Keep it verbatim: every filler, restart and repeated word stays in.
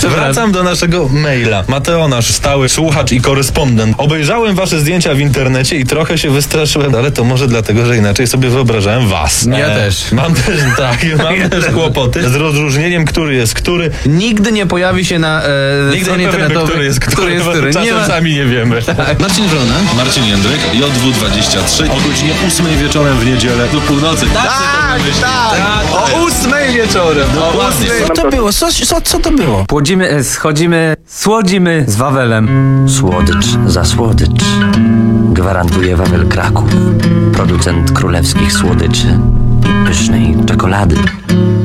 Wracam do naszego maila. Mateo, nasz stały słuchacz i korespondent. Obejrzałem wasze zdjęcia w internecie i trochę się wystraszyłem, ale to może dlatego, że inaczej sobie wyobrażałem was. Ja e, też. Mam też, tak, mam Ja też też. kłopoty z rozróżnieniem, który jest który. Nigdy nie pojawi się na e, Nigdy stronie nie powiemy, internetowej, który jest który, który jest bo który. czasem Nie ma... sami nie wiemy. Marcin Wrona. Marcin Jędryk, J W dwadzieścia trzy, o godzinie ósmej wieczorem w niedzielę do północy. Tak, Tak, tak. O ósmej wieczorem. O ósmej. Co to było? Co, co, co to było? Płodzimy, e, schodzimy, słodzimy z Wawelem. Słodycz za słodycz. Gwarantuje Wawel Kraków. Producent królewskich słodyczy i pysznej czekolady.